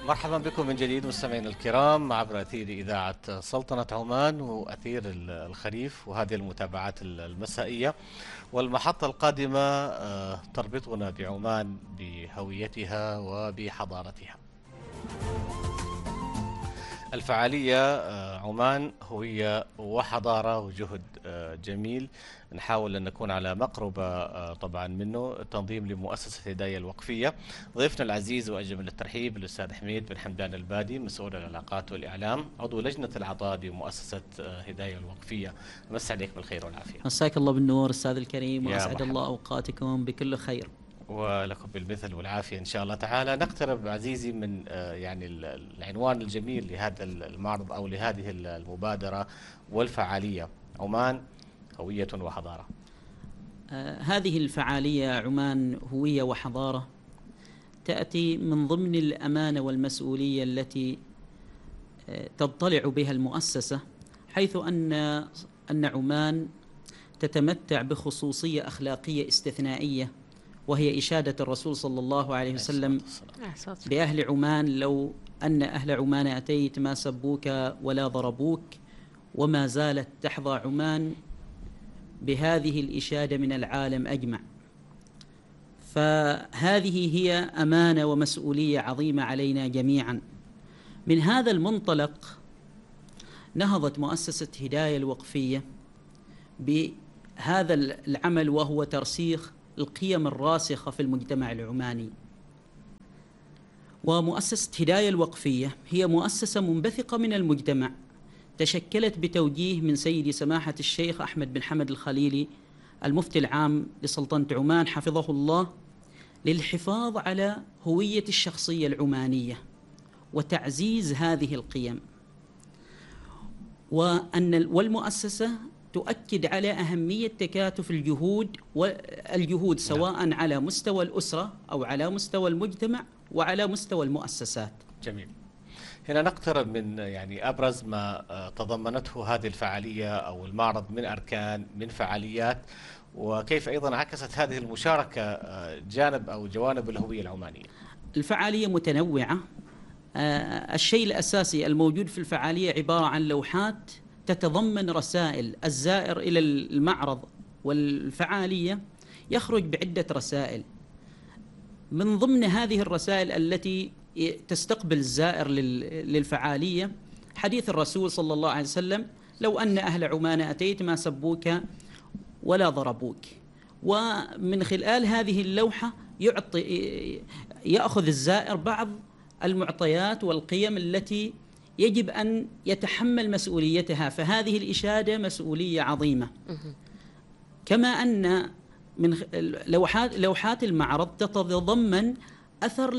مرحبا بكم من جديد مستمعينا الكرام عبر أثير إذاعة سلطنة عمان وأثير الخريف وهذه المتابعات المسائية. والمحطة القادمة تربطنا بعمان بهويتها وبحضارتها. الفعالية عمان هوية وحضارة وجهد جميل نحاول أن نكون على مقربة طبعا منه. تنظيم لمؤسسة هداية الوقفية. ضيفنا العزيز وأجمل الترحيب الأستاذ حميد بن حمدان البادي، مسؤول العلاقات والإعلام، عضو لجنة العطاء بمؤسسة هداية الوقفية. مسا عليك بالخير والعافية. مساك الله بالنور أستاذ الكريم، وأسعد الله أوقاتكم بكل خير. ولكم بالمثل والعافية إن شاء الله تعالى. نقترب عزيزي من يعني العنوان الجميل لهذا المعرض أو لهذه المبادرة والفعالية، عمان هوية وحضارة. هذه الفعالية عمان هوية وحضارة تأتي من ضمن الأمانة والمسؤولية التي تضطلع بها المؤسسة، حيث أن عمان تتمتع بخصوصية أخلاقية استثنائية، وهي إشادة الرسول صلى الله عليه وسلم بأهل عمان: لو أن أهل عمان أتيت ما سبوك ولا ضربوك. وما زالت تحظى عمان بهذه الإشادة من العالم أجمع. فهذه هي أمانة ومسؤولية عظيمة علينا جميعا. من هذا المنطلق نهضت مؤسسة هداية الوقفية بهذا العمل، وهو ترسيخ القيم الراسخة في المجتمع العماني. ومؤسسة هداية الوقفية هي مؤسسة منبثقة من المجتمع، تشكلت بتوجيه من سيدي سماحة الشيخ أحمد بن حمد الخليلي المفتي العام لسلطنة عمان حفظه الله، للحفاظ على هوية الشخصية العمانية وتعزيز هذه القيم. والمؤسسة تؤكد على أهمية تكاتف الجهود سواء على مستوى الأسرة أو على مستوى المجتمع وعلى مستوى المؤسسات. جميل. هنا نقترب من يعني أبرز ما تضمنته هذه الفعالية أو المعرض من أركان من فعاليات، وكيف أيضا عكست هذه المشاركة جانب أو جوانب الهوية العمانية. الفعالية متنوعة. الشيء الأساسي الموجود في الفعالية عبارة عن لوحات تتضمن رسائل. الزائر إلى المعرض والفعالية يخرج بعدة رسائل. من ضمن هذه الرسائل التي تستقبل الزائر للفعالية حديث الرسول صلى الله عليه وسلم: لو أن أهل عمان أتيت ما سبوك ولا ضربوك. ومن خلال هذه اللوحة يأخذ الزائر بعض المعطيات والقيم التي يجب أن يتحمل مسؤوليتها، فهذه الإشادة مسؤولية عظيمة. كما أن من لوحات المعرض تتضمن أثر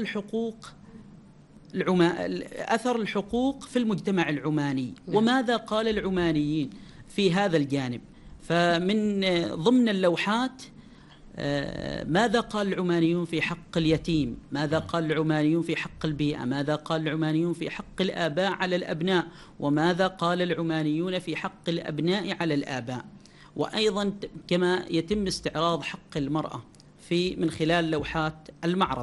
الحقوق في المجتمع العماني، وماذا قال العمانيين في هذا الجانب. فمن ضمن اللوحات ماذا قال العمانيون في حق اليتيم، ماذا قال العمانيون في حق البيئة، ماذا قال العمانيون في حق الآباء على الأبناء، وماذا قال العمانيون في حق الأبناء على الآباء. وأيضا كما يتم استعراض حق المرأة من خلال لوحات المعرض.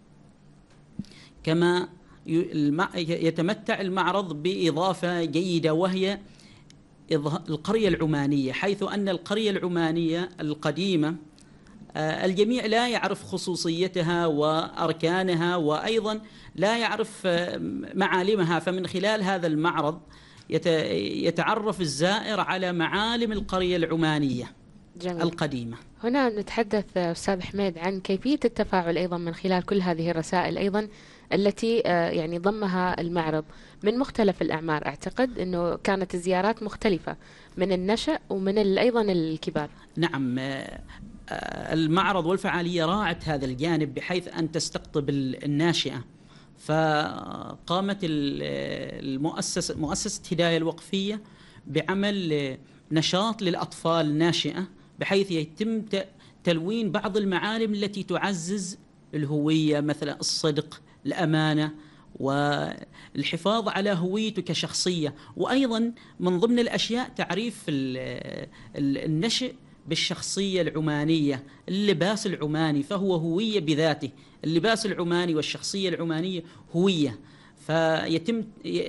كما يتمتع المعرض بإضافة جيدة، وهي القرية العمانية، حيث أن القرية العمانية القديمة الجميع لا يعرف خصوصيتها وأركانها، وأيضا لا يعرف معالمها. فمن خلال هذا المعرض يتعرف الزائر على معالم القرية العمانية جميل. القديمة. هنا نتحدث أستاذ حميد عن كيفية التفاعل أيضا من خلال كل هذه الرسائل أيضا التي يعني ضمها المعرض من مختلف الأعمار. أعتقد أنه كانت الزيارات مختلفة من النشأ ومن أيضا الكبار. نعم، المعرض والفعالية راعت هذا الجانب بحيث أن تستقطب الناشئة. فقامت مؤسسة هداية الوقفية بعمل نشاط للأطفال الناشئة، بحيث يتم تلوين بعض المعالم التي تعزز الهوية، مثل الصدق، الأمانة، والحفاظ على هويته كشخصية. وأيضا من ضمن الأشياء تعريف النشء بالشخصية العمانية، اللباس العماني فهو هوية بذاته. اللباس العماني والشخصية العمانية هوية. فيتم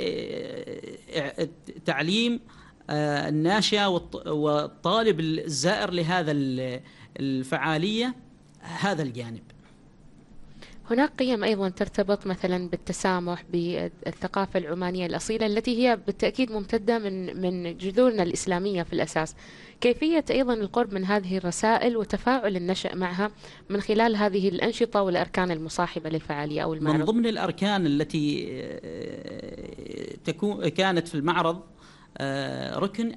تعليم الناشئة والطالب الزائر لهذا الفعالية هذا الجانب. هناك قيم أيضا ترتبط مثلا بالتسامح، بالثقافة العمانية الأصيلة التي هي بالتأكيد ممتدة من جذورنا الإسلامية في الأساس. كيفية أيضا القرب من هذه الرسائل وتفاعل النشأ معها من خلال هذه الأنشطة والأركان المصاحبة للفعالية أو المعرض؟ من ضمن الأركان التي كانت في المعرض ركن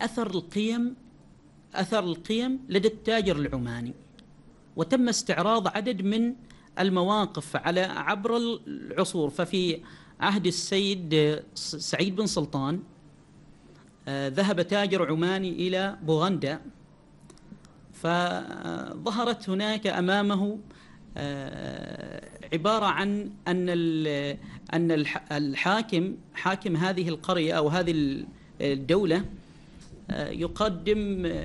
أثر القيم لدى التاجر العماني، وتم استعراض عدد من المواقف عبر العصور. ففي عهد السيد سعيد بن سلطان ذهب تاجر عماني إلى بوغندا، فظهرت هناك أمامه عبارة عن أن حاكم هذه القرية أو هذه الدولة يقدم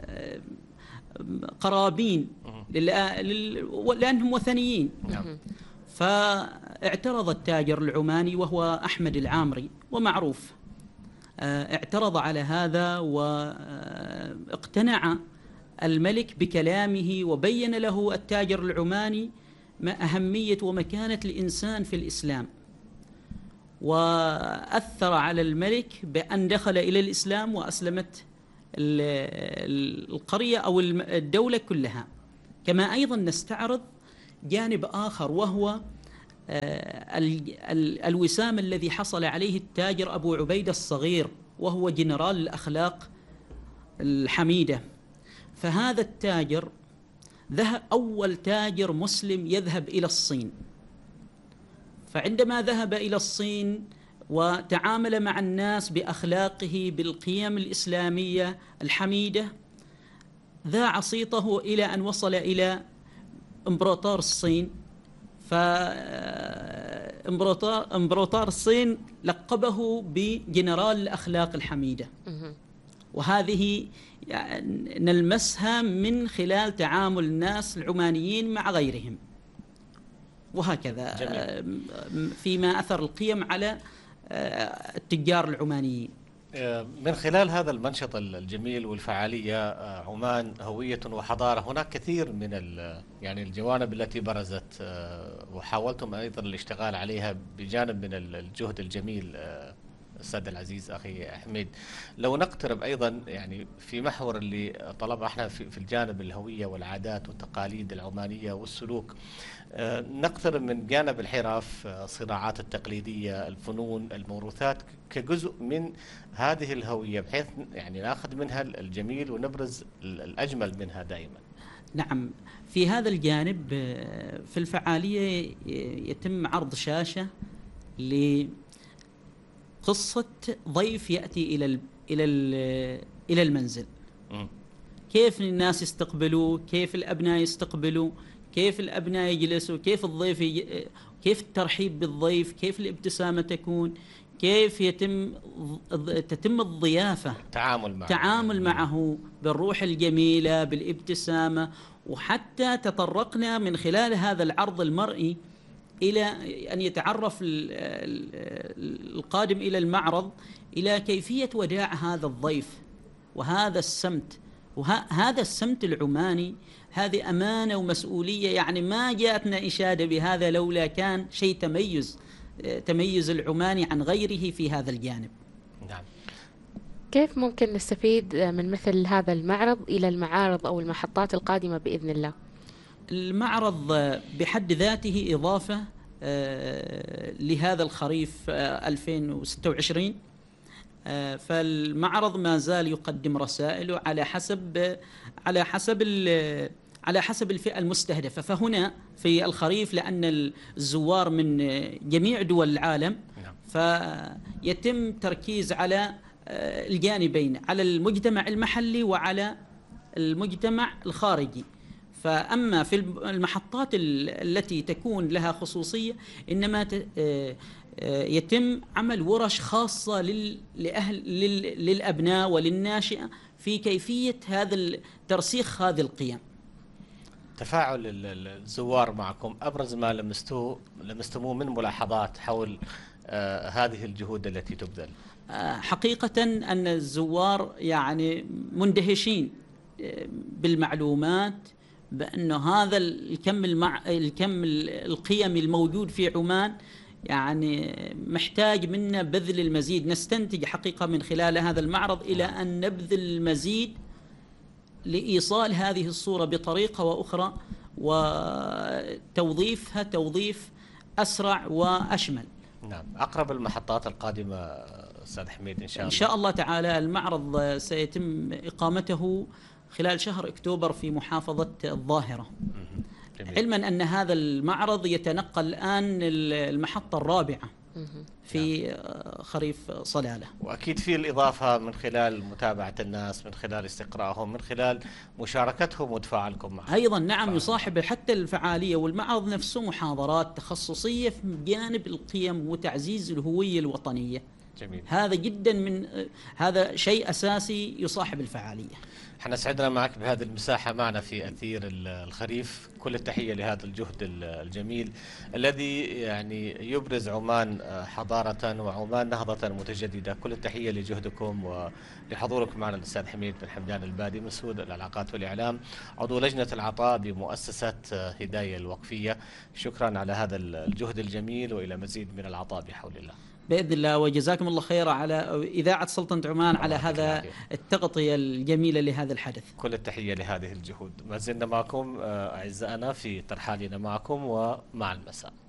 قرابين لأنهم وثنيين. فاعترض التاجر العماني وهو أحمد العامري ومعروف، اعترض على هذا واقتنع الملك بكلامه، وبين له التاجر العماني ما أهمية ومكانة الإنسان في الإسلام، وأثر على الملك بأن دخل إلى الإسلام وأسلمت القرية أو الدولة كلها. كما أيضا نستعرض جانب آخر، وهو الوسام الذي حصل عليه التاجر أبو عبيدة الصغير، وهو جنرال الأخلاق الحميدة. فهذا التاجر أول تاجر مسلم يذهب إلى الصين، فعندما ذهب إلى الصين وتعامل مع الناس بأخلاقه بالقيم الإسلامية الحميدة، ذاع صيته إلى أن وصل إلى إمبراطور الصين. فإمبراطور الصين لقبه بجنرال الأخلاق الحميدة، وهذه نلمسها من خلال تعامل الناس العمانيين مع غيرهم، وهكذا فيما أثر القيم على التجار العمانيين. من خلال هذا المنشط الجميل والفعالية عمان هوية وحضارة، هناك كثير من يعني الجوانب التي برزت وحاولتم أيضا الاشتغال عليها بجانب من الجهد الجميل السيد العزيز أخي حميد. لو نقترب أيضا يعني في محور اللي طالما احنا في الجانب الهوية والعادات والتقاليد العمانية والسلوك، نقترب من جانب الحرف، الصناعات التقليدية، الفنون، الموروثات كجزء من هذه الهوية، بحيث يعني نأخذ منها الجميل ونبرز الأجمل منها دائما. نعم، في هذا الجانب في الفعالية يتم عرض شاشة لقصة ضيف يأتي إلى المنزل، كيف الناس يستقبلوا، كيف الأبناء يستقبلوا، كيف الأبناء يجلسوا، كيف الضيف كيف الترحيب بالضيف، كيف الابتسامة تكون، كيف تتم الضيافة، تعامل معه بالروح الجميلة بالابتسامة. وحتى تطرقنا من خلال هذا العرض المرئي إلى أن يتعرف القادم إلى المعرض إلى كيفية وداع هذا الضيف وهذا السمت، وهذا السمت العماني، هذه أمانة ومسؤولية. يعني ما جاءتنا إشادة بهذا لولا كان شيء تميز العماني عن غيره في هذا الجانب. نعم. كيف ممكن نستفيد من مثل هذا المعرض إلى المعارض أو المحطات القادمة بإذن الله؟ المعرض بحد ذاته إضافة لهذا الخريف 2026. فالمعرض ما زال يقدم رسائله على حسب الفئة المستهدفة. فهنا في الخريف لأن الزوار من جميع دول العالم، فيتم تركيز على الجانبين، على المجتمع المحلي وعلى المجتمع الخارجي. فأما في المحطات التي تكون لها خصوصية، إنما يتم عمل ورش خاصة للأبناء وللناشئة في كيفية ترسيخ هذه القيم. تفاعل الزوار معكم، أبرز ما لمستموه من ملاحظات حول هذه الجهود التي تبذل؟ حقيقة أن الزوار يعني مندهشين بالمعلومات بأن هذا الكم القيمي الموجود في عمان يعني محتاج منا بذل المزيد. نستنتج حقيقة من خلال هذا المعرض إلى أن نبذل المزيد لإيصال هذه الصورة بطريقة وأخرى وتوظيفها توظيف أسرع وأشمل. نعم. أقرب المحطات القادمة أستاذ حميد إن شاء الله؟ إن شاء الله تعالى المعرض سيتم إقامته خلال شهر أكتوبر في محافظة الظاهرة. علما أن هذا المعرض يتنقل الآن المحطة الرابعة في خريف صلالة. وأكيد في الإضافة من خلال متابعة الناس، من خلال استقرائهم، من خلال مشاركتهم وتفاعلكم معهم أيضا. نعم، يصاحب حتى الفعالية والمعرض نفسه محاضرات تخصصية في جانب القيم وتعزيز الهوية الوطنية. جميل. هذا شيء أساسي يصاحب الفعالية. احنا سعدنا معك بهذه المساحة معنا في أثير الخريف. كل التحية لهذا الجهد الجميل الذي يعني يبرز عمان حضارة وعمان نهضة متجددة. كل التحية لجهدكم ولحضوركم معنا الأستاذ حميد بن حمدان البادي، مسؤول العلاقات والإعلام، عضو لجنة العطاء بمؤسسة هداية الوقفية. شكرا على هذا الجهد الجميل وإلى مزيد من العطاء بحول الله. بإذن الله، وجزاكم الله خير على إذاعة سلطنة عمان على هذا التغطية الجميلة لهذا الحدث. كل التحية لهذه الجهود. ما زلنا معكم أعزائنا في ترحالنا معكم ومع المساء.